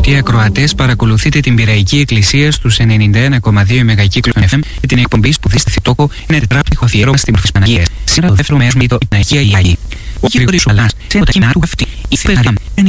Αγαπητοί ακροατές, παρακολουθείτε την Πειραϊκή Εκκλησία στους 91,2 μεγακύκλων FM και την εκπομπή Σπουδή στη Θεοτόκο, ένα τετράπτυχο αφιέρωμα στην Μορφή της Παναγίας. Σήμερα το δεύτερο μέρος με το Αγία η Άγιοι. Ο Γρηγόρης Σουαλάς, σε τα κείμενα του αυτή, η Θεαρία,